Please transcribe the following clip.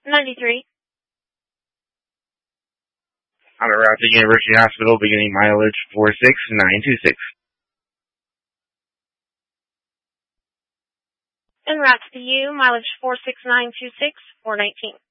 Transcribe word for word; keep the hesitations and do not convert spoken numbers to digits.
ninety-three. On a route to University Hospital, beginning mileage four six nine two six. En route to U, mileage four six nine two six, four nineteen.